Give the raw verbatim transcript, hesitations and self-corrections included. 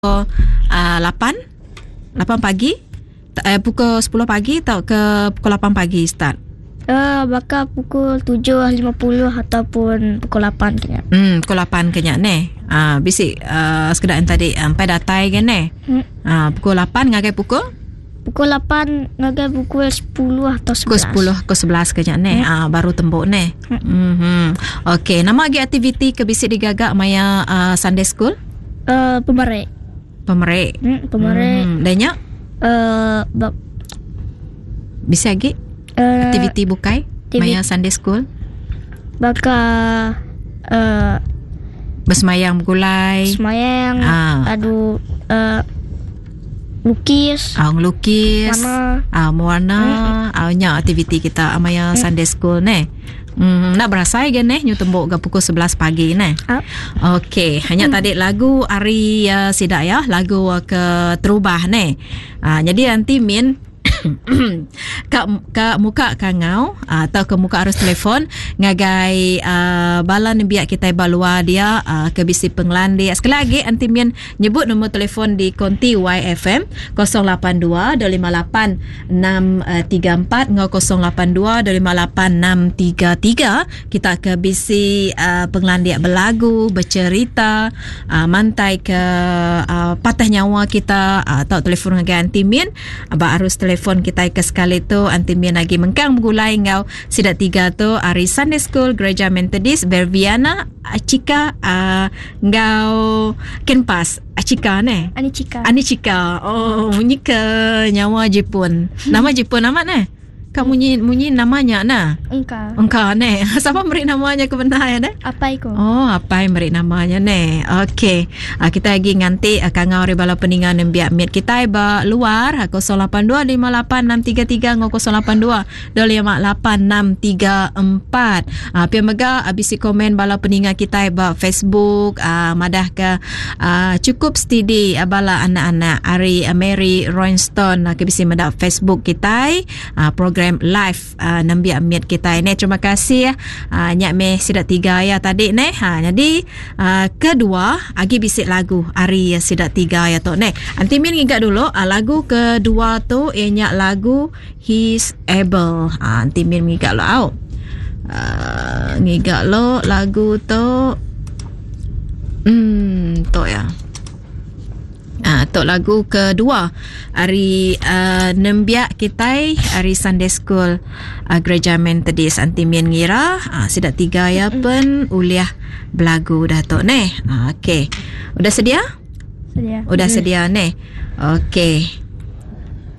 uh, lapan pagi, uh, pukul sepuluh pagi atau ke pukul lapan pagi start? Uh, bakal pukul tujuh lima puluh ataupun pukul lapan kena. Hmm, pukul lapan kena ne. Ah, uh, bisik uh, sekedar tadi sampai um, datai kan ne. Hmm. Ah, uh, pukul lapan ngagai pukul? Pukul lapan ngagai pukul sepuluh atau sebelas. Pukul sepuluh ke sebelas kena ne. Hmm. Ah, uh, baru tembok ne. Hmm. Mhm. Okey, nama lagi aktiviti ke bisik digagak maya uh, Sunday school? Uh, pemerik. Pemerik. Hmm, pemerik. Hmm, danya? Uh, bab bisa lagi? Uh, aktiviti bukai aktiviti. Maya Sunday school bakal uh, bersemayang bergulai, semayang, ah. adu uh, lukis, ah, lukis, warna, ah, mewarna, mm-hmm. ah, nya aktiviti kita Maya mm. Sunday school ne. Hmm, nak berasa kan ne nyu tembok ke pukul sebelas pagi ne. Ah. Okey, hanya mm. tadi lagu Ari uh, Sidak ya, lagu uh, ke terubah ne. Ah, jadi nanti min Kak, kak muka kangau atau ke muka arus telefon ngagai uh, balan biak kita balua dia uh, ke bisi penglandi. Sekali lagi antimin nyebut nombor telefon di konti Y F M kosong lapan dua dua lima lapan enam tiga empat ngau kosong lapan dua dua lima lapan enam tiga tiga. Kita ke bisi uh, penglandi berlagu, bercerita, uh, mantai ke uh, patah nyawa kita uh, atau telefon ngagai antimin aba arus telefon kita ke sekali tu antimin lagi mengkang bergulai ngau sidak tiga tu Ari Sunday School Gereja Methodist Berviana Acika uh, ngau Kenpas Acika ne Anicika Anicika oh munyi ke nyawa Jepun nama Jepun amat ne kamu munyi munyi namanya na engkau engkau ne siapa beri namanya ke benar ya ne apa iko oh apa yang beri namanya ne okey uh, kita lagi nganti akan uh, ngau rebala peningan biak mit kita ba luar kosong lapan dua lima lapan enam tiga tiga ngau kosong lapan dua dua lima lapan enam tiga empat uh, pia mega abisi komen bala peningan kita ba Facebook uh, madah ke uh, cukup steady uh, bala anak-anak Ari uh, Mary Royston uh, ke bisi madah Facebook kita uh, program live uh, nambi amit kita ini. Terima kasih uh, nyak me sidak tiga ya tadi ne. Ha jadi uh, kedua agi bisik lagu Ari sidak tiga ya tu ne. Anti min ngigak dulu uh, lagu kedua tu ianya lagu He's Able. Ha anti min ngigak lo au. Uh, ngigak lo lagu tu hmm tu ya. Ah, tok lagu kedua Ari uh, nembiak kita Ari Sunday School uh, Gereja Methodist Antimin ngira ah, sidak tiga ya pun uliah belagu dah tok ne. Ah, okey. Udah sedia? Sedia. Udah sedia ne. Okey.